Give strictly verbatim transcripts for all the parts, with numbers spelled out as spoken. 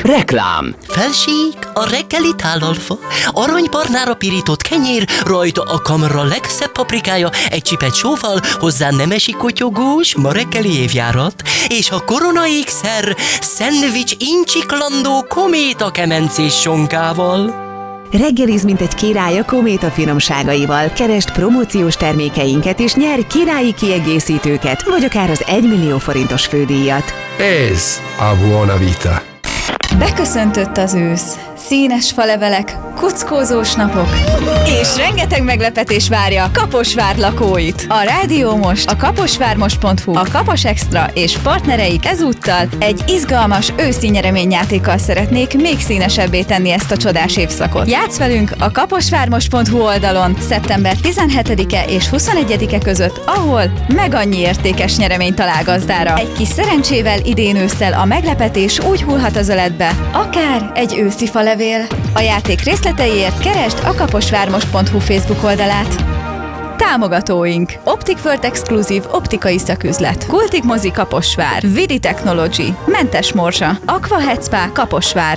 Reklám. Felség, a reggeli tálalfa, aranybarnára pirított kenyér, rajta a kamra legszebb paprikája, egy csipet sóval, hozzá nemesi kotyogós, ma reggeli évjárat, és a korona ékszer, szendvics incsiklandó kométa kemencés sonkával. Reggeliz, mint egy király a Kométa finomságaival. Keresd promóciós termékeinket és nyerj királyi kiegészítőket, vagy akár az egymillió forintos fődíjat. Ez a Buona Vita. Beköszöntött az ősz. Színes falevelek, kuckózós napok, és rengeteg meglepetés várja Kaposvár lakóit. A Rádió Most, a kaposvármost pont hu, a Kapos Extra és partnereik ezúttal egy izgalmas őszi nyereményjátékkal szeretnék még színesebbé tenni ezt a csodás évszakot. Játsz velünk a kaposvármost pont hu oldalon szeptember tizenhetedike és huszonegyedike között, ahol meg annyi értékes nyeremény talál gazdára. Egy kis szerencsével idén ősszel a meglepetés úgy hullhat az öletbe, akár egy őszi falevél. A játék részleteiért keresd a kaposvármost pont hu Facebook oldalát. Támogatóink: Optic World Exclusive optikai szaküzlet, Kultik Mozi Kaposvár, Vidi Technology, Mentes Morzsa, Aqua Head Spa Kaposvár.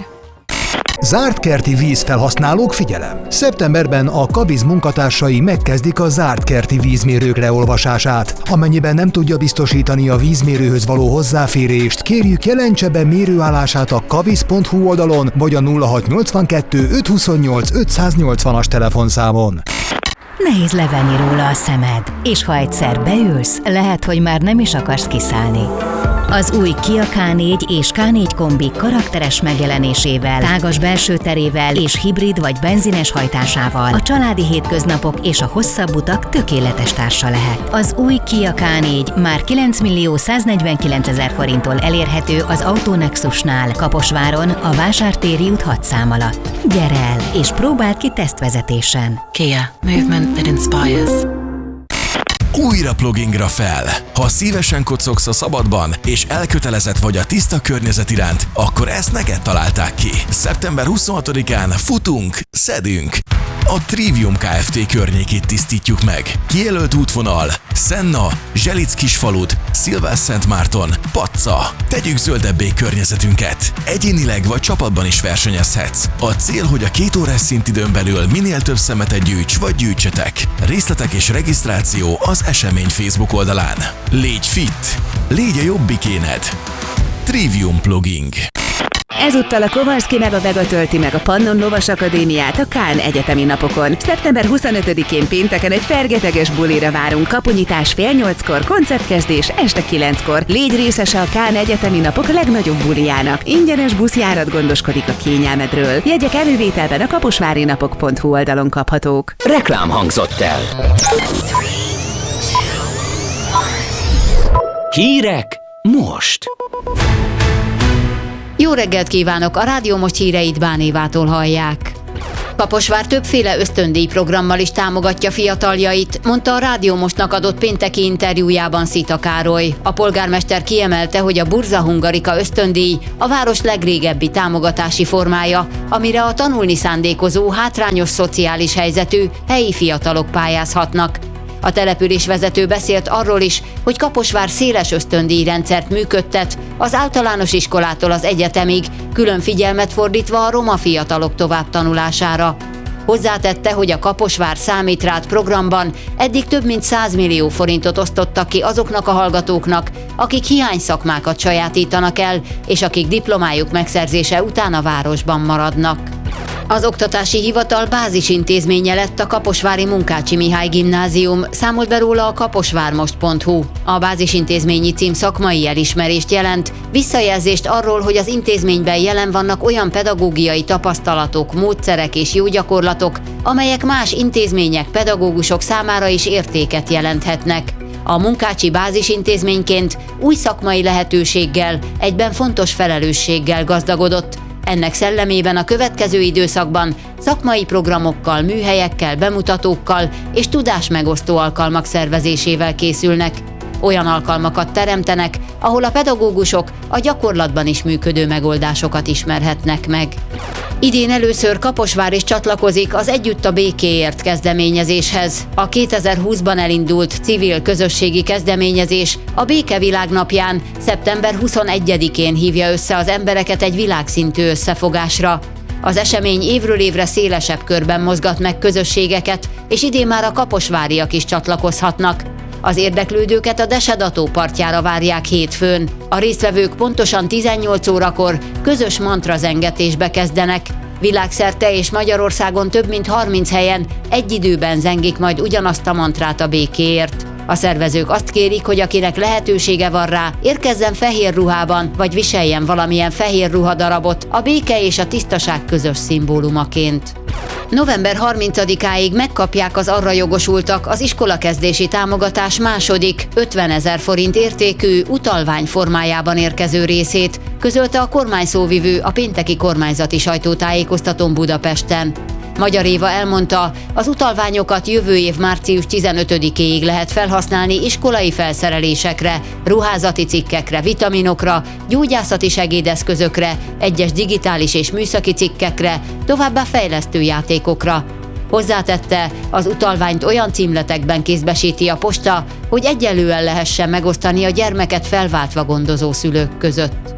Zárt kerti vízfelhasználók, figyelem! Szeptemberben a Kabiz munkatársai megkezdik a zárt kerti vízmérők leolvasását. Amennyiben nem tudja biztosítani a vízmérőhöz való hozzáférést, kérjük, jelentse be mérőállását a kabiz pont hu oldalon, vagy a nulla hat nyolcvankettő ötszázhuszonnyolc ötszáznyolcvanas telefonszámon. Nehéz levenni róla a szemed, és ha egyszer beülsz, lehet, hogy már nem is akarsz kiszállni. Az új Kia ká négy és ká négy kombi karakteres megjelenésével, tágas belső terével és hibrid vagy benzines hajtásával a családi hétköznapok és a hosszabb utak tökéletes társa lehet. Az új Kia ká négy már kilencmillió száznegyvenkilencezer forinttól elérhető az Autonexusnál, Kaposváron, a Vásártéri út hat szám alatt. Gyere el és próbáld ki tesztvezetésen. Kia. Movement that inspires. Újra plugingra fel! Ha szívesen kocogsz a szabadban, és elkötelezett vagy a tiszta környezet iránt, akkor ezt neked találták ki. szeptember huszonhatodikán futunk, szedünk! A Trivium Kft. Környékét tisztítjuk meg. Kijelölt útvonal, Szenna, Zselic-Kisfalut, Szilvás-Szentmárton, Pacca. Tegyük zöldebbé környezetünket. Egyénileg vagy csapatban is versenyezhetsz. A cél, hogy a két órás szintidőn belül minél több szemetet gyűjts vagy gyűjtsetek. Részletek és regisztráció az esemény Facebook oldalán. Légy fit! Légy a jobbikéned! Trivium Pluging. Ezúttal a Kovalszki meg a Vega tölti meg a Pannon Lovas Akadémiát a Kán egyetemi napokon. szeptember huszonötödikén pénteken egy fergeteges bulira várunk. Kapunyitás fél nyolckor, koncertkezdés este kilenckor. Légy részese a Kán egyetemi napok legnagyobb bulijának. Ingyenes buszjárat gondoskodik a kényelmedről. Jegyek elővételben a kaposvárinapok pont hu oldalon kaphatók. Reklám hangzott el. Hírek most. Jó reggelt kívánok! A Rádió Most híreit Bán Évától hallják. Kaposvár többféle ösztöndíj programmal is támogatja fiataljait, mondta a Rádió Mostnak adott pénteki interjújában Szita Károly. A polgármester kiemelte, hogy a Burza Hungarika ösztöndíj a város legrégebbi támogatási formája, amire a tanulni szándékozó, hátrányos szociális helyzetű helyi fiatalok pályázhatnak. A településvezető beszélt arról is, hogy Kaposvár széles ösztöndíjrendszert működtet, az általános iskolától az egyetemig, külön figyelmet fordítva a roma fiatalok továbbtanulására. Hozzátette, hogy a Kaposvár Számít rád programban eddig több mint száz millió forintot osztottak ki azoknak a hallgatóknak, akik hiányszakmákat sajátítanak el, és akik diplomájuk megszerzése után a városban maradnak. Az Oktatási Hivatal bázisintézménye lett a kaposvári Munkácsi Mihály Gimnázium, számolt be róla a kaposvármost pont hu. A bázisintézményi cím szakmai elismerést jelent, visszajelzést arról, hogy az intézményben jelen vannak olyan pedagógiai tapasztalatok, módszerek és jó gyakorlatok, amelyek más intézmények, pedagógusok számára is értéket jelenthetnek. A Munkácsi bázisintézményként új szakmai lehetőséggel, egyben fontos felelősséggel gazdagodott. Ennek szellemében a következő időszakban szakmai programokkal, műhelyekkel, bemutatókkal és tudásmegosztó alkalmak szervezésével készülnek. Olyan alkalmakat teremtenek, ahol a pedagógusok a gyakorlatban is működő megoldásokat ismerhetnek meg. Idén először Kaposvár is csatlakozik az Együtt a békéért kezdeményezéshez. A kétezer-húszban elindult civil közösségi kezdeményezés a Béke Világnapján, szeptember huszonegyedikén hívja össze az embereket egy világszintű összefogásra. Az esemény évről évre szélesebb körben mozgat meg közösségeket, és idén már a kaposváriak is csatlakozhatnak. Az érdeklődőket a Desedató partjára várják hétfőn. A résztvevők pontosan tizennyolc órakor közös mantrazengetésbe kezdenek. Világszerte és Magyarországon több mint harminc helyen egy időben zengik majd ugyanazt a mantrát a békéért. A szervezők azt kérik, hogy akinek lehetősége van rá, érkezzen fehér ruhában, vagy viseljen valamilyen fehér ruhadarabot a béke és a tisztaság közös szimbólumaként. november harmincadikáig megkapják az arra jogosultak az iskolakezdési támogatás második, ötvenezer forint értékű utalvány formájában érkező részét, közölte a kormányszóvivő a pénteki kormányzati sajtótájékoztatón Budapesten. Magyar Éva elmondta, az utalványokat jövő év március tizenötödikéig lehet felhasználni iskolai felszerelésekre, ruházati cikkekre, vitaminokra, gyógyászati segédeszközökre, egyes digitális és műszaki cikkekre, továbbá fejlesztő játékokra. Hozzátette, az utalványt olyan címletekben kézbesíti a posta, hogy egyenlően lehessen megosztani a gyermeket felváltva gondozó szülők között.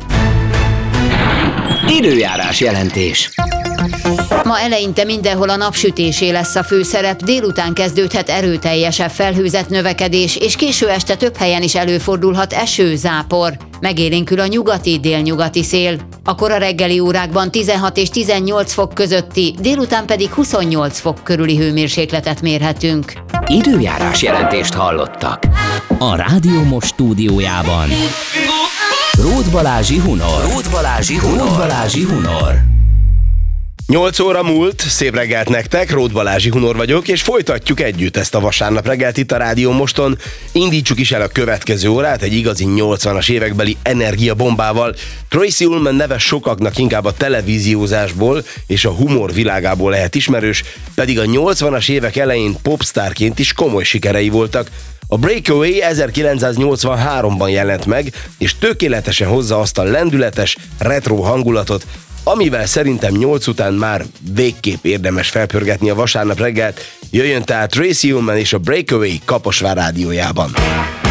Időjárás jelentés. Ma eleinte mindenhol a napsütésé lesz a főszerep, délután kezdődhet erőteljesebb felhőzet növekedés, és késő este több helyen is előfordulhat eső, zápor. Megélénkül a nyugati, délnyugati szél. A kora reggeli órákban tizenhat és tizennyolc fok közötti, délután pedig huszonnyolc fok körüli hőmérsékletet mérhetünk. Időjárás jelentést hallottak. A Rádió Most stúdiójában Róth Balázsi Hunor. Róth Balázsi Hunor. Róth Balázsi Hunor. nyolc óra múlt, szép reggelt nektek, Róth Balázsi Hunor vagyok, és folytatjuk együtt ezt a vasárnap reggelt itt a Rádió Moston. Indítsuk is el a következő órát egy igazi nyolcvanas évekbeli energiabombával. Tracey Ullman neve sokaknak inkább a televíziózásból és a humor világából lehet ismerős, pedig a nyolcvanas évek elején popstárként is komoly sikerei voltak. A Breakaway ezerkilencszáznyolcvanháromban jelent meg, és tökéletesen hozza azt a lendületes, retro hangulatot, amivel szerintem nyolc után már végképp érdemes felpörgetni a vasárnap reggelt. Jöjjön tehát Tracey Ullman és a Breakaway Kaposvár rádiójában.